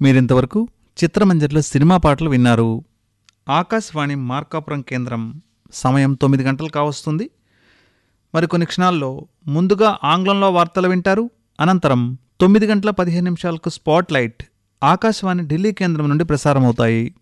మీరింతవరకు చిత్రమంజరిలో సినిమా పాటలు విన్నారు. ఆకాశవాణి మార్కాపురం కేంద్రం సమయం 9 గంటలు కావస్తుంది. మరికొన్ని క్షణాల్లో ముందుగా ఆంగ్లంలో వార్తలు వింటారు. అనంతరం 9 గంటల 15 నిమిషాలకు స్పాట్ లైట్ ఆకాశవాణి ఢిల్లీ కేంద్రం నుండి ప్రసారమవుతాయి.